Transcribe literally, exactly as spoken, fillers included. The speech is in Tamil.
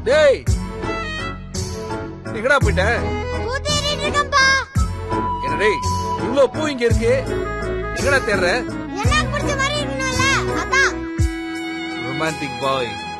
டேய் எங்கடா போயிட்ட? என்ன டேய் இவ்ளோ பூ இங்க இருக்கு, எங்கடா தேடுற? எனக்கு பிடிச்ச மாதிரி இருக்கணும்ல அதான். ரொமான்டிக் பாய்.